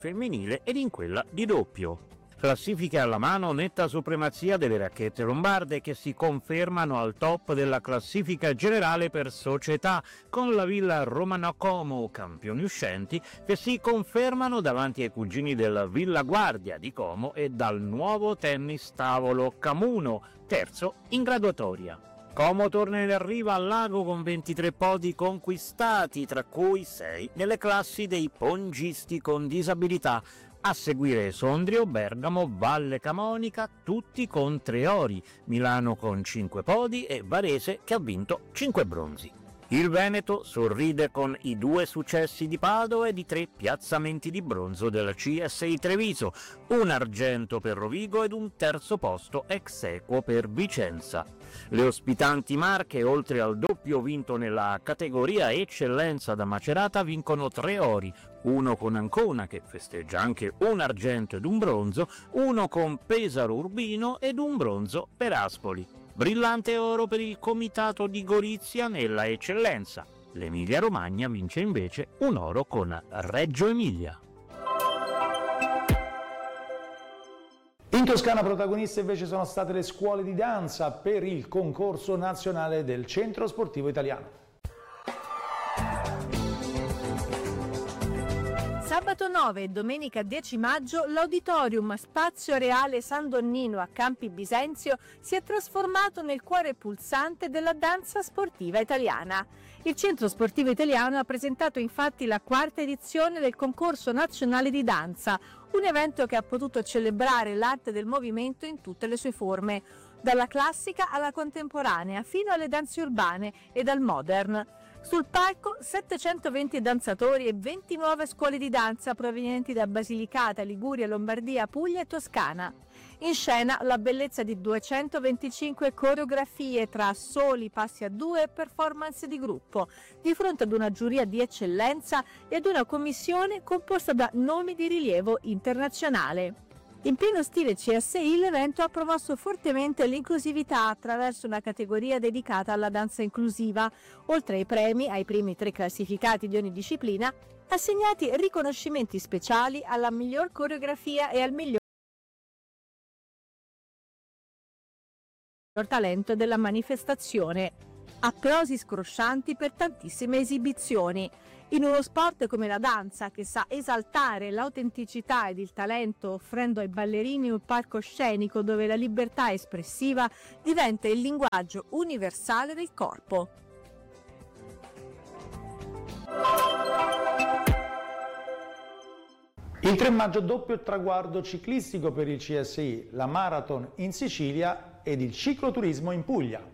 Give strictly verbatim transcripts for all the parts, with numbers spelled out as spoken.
femminile ed in quella di doppio. Classifiche alla mano, netta supremazia delle racchette lombarde che si confermano al top della classifica generale per società, con la Villa Romano Como campioni uscenti che si confermano davanti ai cugini della Villa Guardia di Como e dal nuovo tennis tavolo Camuno, terzo in graduatoria. Como torna in arriva al lago con ventitré podi conquistati, tra cui sei nelle classi dei pongisti con disabilità. A seguire Sondrio, Bergamo, Valle Camonica, tutti con tre ori, Milano con cinque podi e Varese che ha vinto cinque bronzi. Il Veneto sorride con i due successi di Padova e di tre piazzamenti di bronzo del C S I Treviso, un argento per Rovigo ed un terzo posto ex equo per Vicenza. Le ospitanti Marche, oltre al doppio vinto nella categoria eccellenza da Macerata, vincono tre ori, uno con Ancona che festeggia anche un argento ed un bronzo, uno con Pesaro Urbino ed un bronzo per Ascoli. Brillante oro per il comitato di Gorizia nella eccellenza. L'Emilia Romagna vince invece un oro con Reggio Emilia. In Toscana protagoniste invece sono state le scuole di danza per il concorso nazionale del Centro Sportivo Italiano. Sabato nove e domenica dieci maggio l'Auditorium Spazio Reale San Donnino a Campi Bisenzio si è trasformato nel cuore pulsante della danza sportiva italiana. Il Centro Sportivo Italiano ha presentato infatti la quarta edizione del concorso nazionale di danza, un evento che ha potuto celebrare l'arte del movimento in tutte le sue forme, dalla classica alla contemporanea fino alle danze urbane e dal modern. Sul palco settecentoventi danzatori e venti nuove scuole di danza provenienti da Basilicata, Liguria, Lombardia, Puglia e Toscana. In scena la bellezza di duecentoventicinque coreografie tra soli, passi a due e performance di gruppo, di fronte ad una giuria di eccellenza e ad una commissione composta da nomi di rilievo internazionale. In pieno stile C S I l'evento ha promosso fortemente l'inclusività attraverso una categoria dedicata alla danza inclusiva, oltre ai premi ai primi tre classificati di ogni disciplina, assegnati riconoscimenti speciali alla miglior coreografia e al miglior talento della manifestazione. Applausi scroscianti per tantissime esibizioni. In uno sport come la danza, che sa esaltare l'autenticità ed il talento, offrendo ai ballerini un palcoscenico dove la libertà espressiva diventa il linguaggio universale del corpo. Il tre maggio doppio traguardo ciclistico per il C S I, la Marathon in Sicilia ed il cicloturismo in Puglia.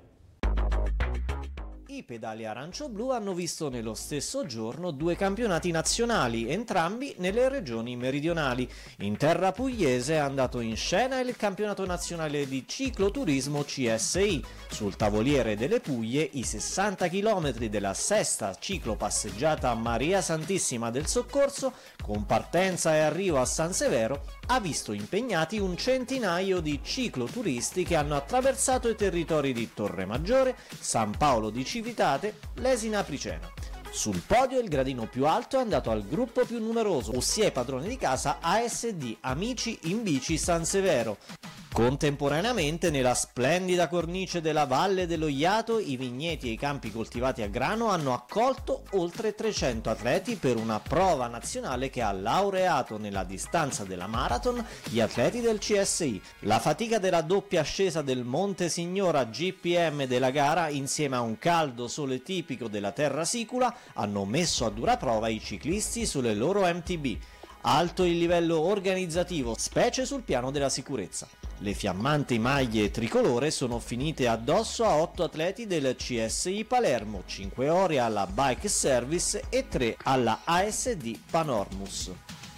I pedali arancio-blu hanno visto nello stesso giorno due campionati nazionali, entrambi nelle regioni meridionali. In terra pugliese è andato in scena il campionato nazionale di cicloturismo C S I. Sul tavoliere delle Puglie i sessanta chilometri della sesta ciclopasseggiata Maria Santissima del Soccorso, con partenza e arrivo a San Severo, ha visto impegnati un centinaio di cicloturisti che hanno attraversato i territori di Torremaggiore, San Paolo di Civitate, Lesina Apricena. Sul podio il gradino più alto è andato al gruppo più numeroso, ossia i padroni di casa A S D Amici in Bici San Severo. Contemporaneamente, nella splendida cornice della Valle dello Iato, i vigneti e i campi coltivati a grano hanno accolto oltre trecento atleti per una prova nazionale che ha laureato nella distanza della marathon gli atleti del C S I. La fatica della doppia ascesa del Monte Signora G P M della gara, insieme a un caldo sole tipico della terra sicula, hanno messo a dura prova i ciclisti sulle loro M T B. Alto il livello organizzativo, specie sul piano della sicurezza. Le fiammanti maglie tricolore sono finite addosso a otto atleti del C S I Palermo, cinque ore alla Bike Service e tre alla A S D Panormus.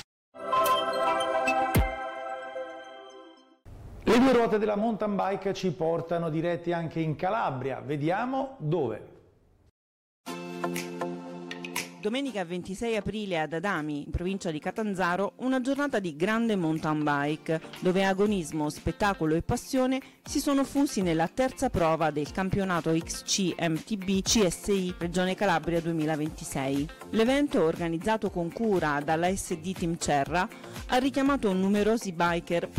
Le due ruote della mountain bike ci portano diretti anche in Calabria. Vediamo dove. Domenica ventisei aprile ad Adami, in provincia di Catanzaro, una giornata di grande mountain bike, dove agonismo, spettacolo e passione si sono fusi nella terza prova del campionato X C M T B C S I Regione Calabria duemilaventisei. L'evento, organizzato con cura dalla S D Team Cerra, ha richiamato numerosi biker